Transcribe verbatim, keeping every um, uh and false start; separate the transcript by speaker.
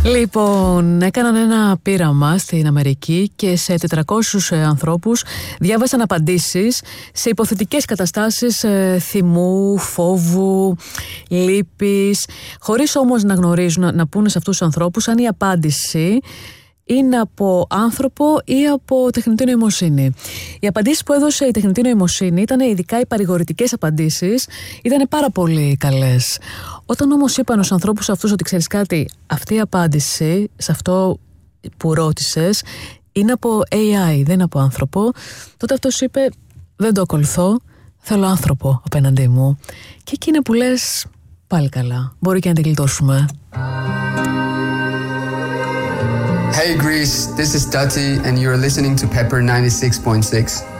Speaker 1: Λοιπόν, έκαναν ένα πείραμα στην Αμερική και σε τετρακόσιους ανθρώπους διάβασαν απαντήσεις σε υποθετικές καταστάσεις ε, θυμού, φόβου, λύπης, χωρίς όμως να γνωρίζουν, να πούνε σε αυτούς τους ανθρώπους αν η απάντηση είναι από άνθρωπο ή από τεχνητή νοημοσύνη. Οι απαντήσεις που έδωσε η τεχνητή νοημοσύνη ήταν, ειδικά οι παρηγορητικές απαντήσεις, ήταν πάρα πολύ καλές. Όταν όμως είπαν στους ανθρώπους αυτούς ότι ξέρεις κάτι, αυτή η απάντηση σε αυτό που ρώτησες είναι από έι άι, δεν είναι από άνθρωπο, τότε αυτός είπε δεν το ακολουθώ, θέλω άνθρωπο απέναντί μου. Και εκεί είναι που λες πάλι καλά, μπορεί και να τη γλιτώσουμε.
Speaker 2: Hey Greece, this is Dati and you're listening to Pepper ninety-six point six.